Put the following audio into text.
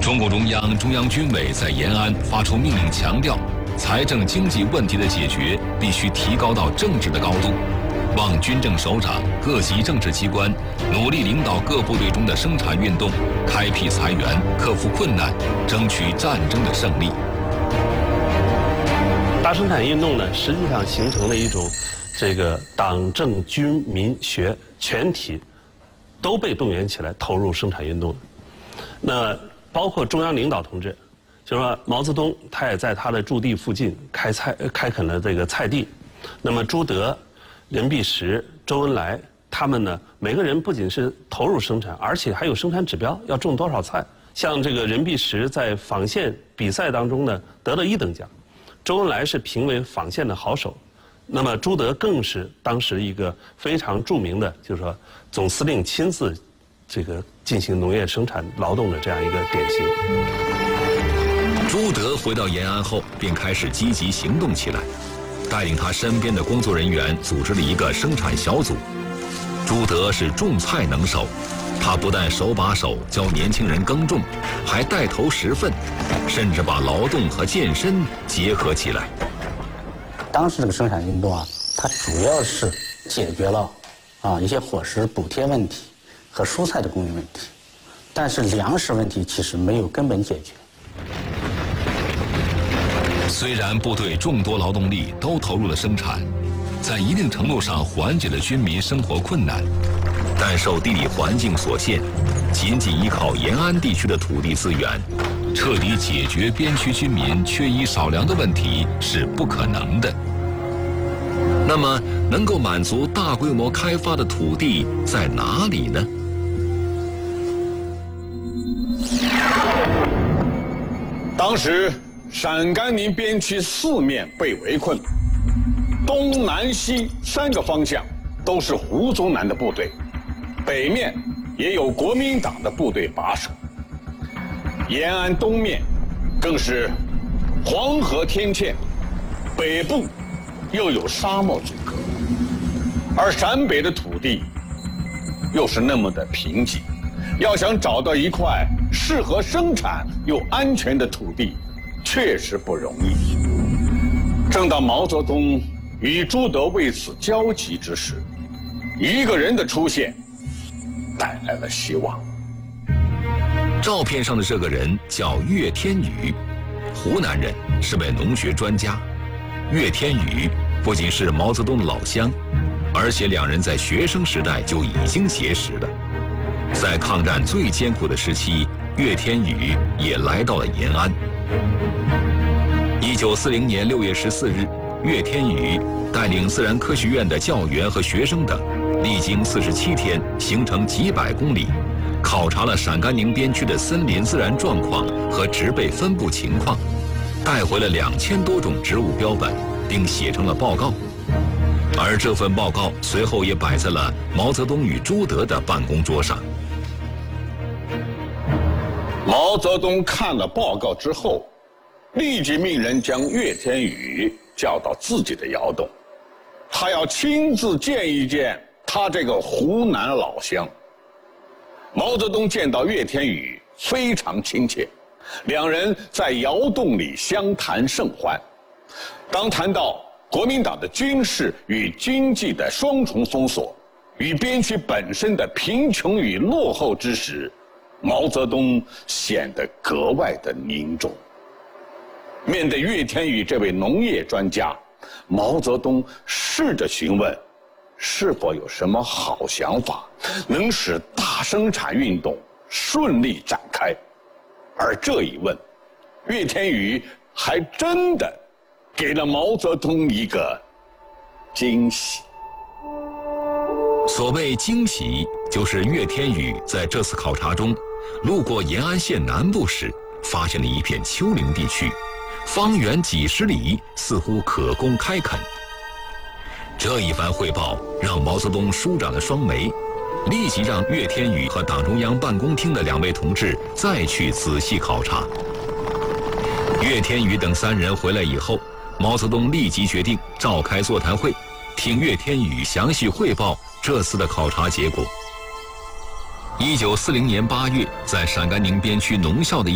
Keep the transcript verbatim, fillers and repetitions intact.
中共中央、中央军委在延安发出命令，强调财政经济问题的解决必须提高到政治的高度，望军政首长、各级政治机关努力领导各部队中的生产运动，开辟财源，克服困难，争取战争的胜利。 大生产运动呢，实际上形成了一种这个党政军民学全体都被动员起来投入生产运动。那包括中央领导同志，就说毛泽东他也在他的驻地附近开菜开垦了这个菜地。那么朱德、任弼时、周恩来他们呢，每个人不仅是投入生产，而且还有生产指标，要种多少菜。像这个任弼时在纺线比赛当中呢得了一等奖，周恩来是评为纺线的好手，那么朱德更是当时一个非常著名的，就是说总司令亲自这个进行农业生产劳动的这样一个典型。 朱德回到延安后，便开始积极行动起来，带领他身边的工作人员组织了一个生产小组。朱德是种菜能手，他不但手把手教年轻人耕种，还带头识分，甚至把劳动和健身结合起来。 当时这个生产运动啊，它主要是解决了啊一些伙食补贴问题和蔬菜的供应问题，但是粮食问题其实没有根本解决。 虽然部队众多劳动力都投入了生产，在一定程度上缓解了军民生活困难，但受地理环境所限，仅仅依靠延安地区的土地资源，彻底解决边区居民缺衣少粮的问题是不可能的。那么，能够满足大规模开发的土地在哪里呢？ 当时陕甘宁边区四面被围困，东南西三个方向都是胡宗南的部队，北面也有国民党的部队把守。延安东面更是黄河天堑，北部又有沙漠阻隔，而陕北的土地又是那么的贫瘠，要想找到一块适合生产又安全的土地，确实不容易。正当毛泽东与朱德为此焦急之时，一个人的出现带来了希望。 照片上的这个人叫岳天宇，湖南人，是位农学专家。岳天宇不仅是毛泽东的老乡，而且两人在学生时代就已经结识了。在抗战最艰苦的时期，岳天宇也来到了延安。一九四零年六月十四日，岳天宇带领自然科学院的教员和学生等，历经四十七天，行程几百公里，考察了陕甘宁边区的森林自然状况和植被分布情况，带回了两千多种植物标本，并写成了报告。而这份报告随后也摆在了毛泽东与朱德的办公桌上。 毛泽东看了报告之后，立即命人将岳天宇叫到自己的窑洞，他要亲自见一见他这个湖南老乡。毛泽东见到岳天宇非常亲切，两人在窑洞里相谈甚欢。当谈到国民党的军事与经济的双重封锁，与边区本身的贫穷与落后之时，毛泽东显得格外的凝重。面对岳天宇这位农业专家，毛泽东试着询问是否有什么好想法，能使大生产运动顺利展开。而这一问，岳天宇还真的给了毛泽东一个惊喜。 所谓惊喜，就是岳天宇在这次考察中路过延安县南部时，发现了一片丘陵地区，方圆几十里，似乎可供开垦。这一番汇报让毛泽东舒展了双眉，立即让岳天宇和党中央办公厅的两位同志再去仔细考察。岳天宇等三人回来以后，毛泽东立即决定召开座谈会，听岳天宇详细汇报这次的考察结果。一九四零年八月，在陕甘宁边区农校的